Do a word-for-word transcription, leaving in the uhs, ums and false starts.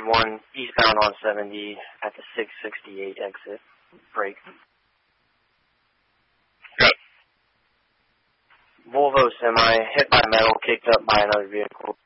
one eastbound on seventy at the six sixty-eight exit. Break. Good. Volvo semi hit by metal, kicked up by another vehicle.